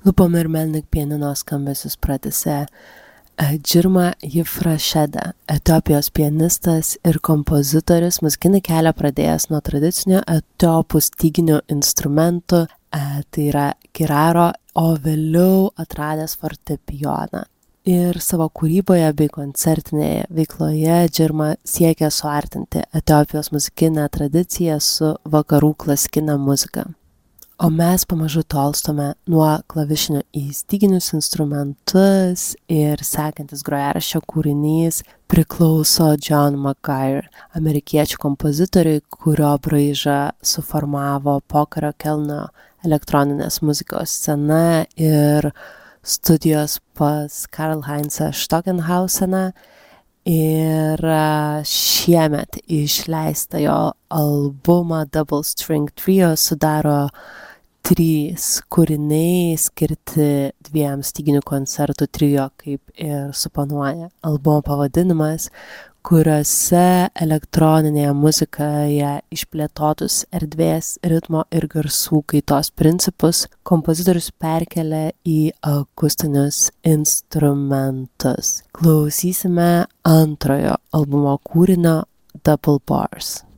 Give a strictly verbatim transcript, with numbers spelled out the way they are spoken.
Lupom ir Melnik pianino skambesius pratęsė Džirma Jifrashede, Etiopijos pianistas ir kompozitorius, muzikinį kelią pradėjęs nuo tradicinio etiopų styginių instrumentų, tai yra kiraro, o vėliau atradęs fortepijoną. Ir savo kūryboje bei koncertinėje veikloje Džirma siekia suartinti Etiopijos muzikinę tradiciją su vakarų klasikinė muzika. O mes pamažu tolstame nuo klavišinio į styginius instrumentus ir sekantis grojaraščio kūrinys priklauso John Maguire, amerikiečių kompozitoriui, kurio braižą suformavo pokario Kelno elektroninės muzikos scena ir studijos pas Karl Heinzą Stockenhauseną. Ir šiemet išleistą jo albumą Double String Trio sudaro trys kūriniai skirti dviem styginių koncertų trio, kaip ir suponuoja albumo pavadinimas, kuriuose elektroninėje muzikoje išplėtotus erdvės, ritmo ir garsų kaitos principus kompozitorius perkelia į akustinius instrumentus. Klausysime antrojo albumo kūrinio Double Bars.